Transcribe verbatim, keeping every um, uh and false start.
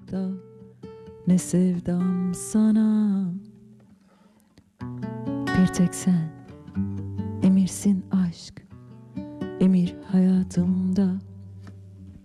da ne sevdam sana. Bir tek sen emirsin aşk, emir hayatımda.